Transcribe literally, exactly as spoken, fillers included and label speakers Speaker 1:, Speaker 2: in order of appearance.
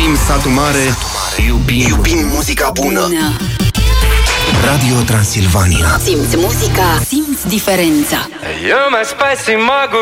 Speaker 1: Iubim satul mare, iubim,
Speaker 2: iubim muzica bună.
Speaker 3: bună.
Speaker 1: Radio Transilvania.
Speaker 3: Simți muzica, simți diferența.
Speaker 4: You're my spicy margarita.